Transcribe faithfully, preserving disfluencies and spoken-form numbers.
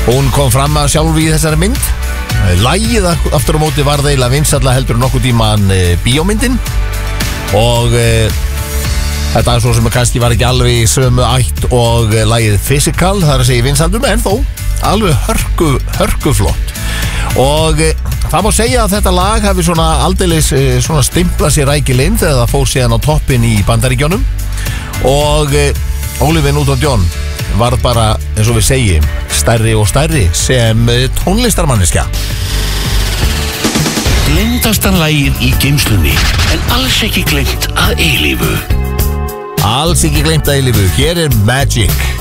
Hún kom fram að sjálf í þessari mynd. Lagið aftur á móti var þeila vinsalla heldur nokkuð tíman e, bíómyndin. Og e, þetta er svo sem kannski var ekki alveg í sömu ætt og e, lagið Physical, það er að segja vinsaldum, en þó alveg hörku, hörkuflott. Og e, það má segja að þetta lag hafi svona aldeilis e, svona stimplað sér rækilinn þegar það fór síðan á toppin í Bandaríkjónum. Og e, Olivia Newton-John var bara, eins og við segjum, stærri og stærri sem tónlistarmanneskja. Gleymdasta lagið í geymslunni, en alls ekki gleymt að eilífu. Alls ekki gleymt að eilífu. Hér er Magic.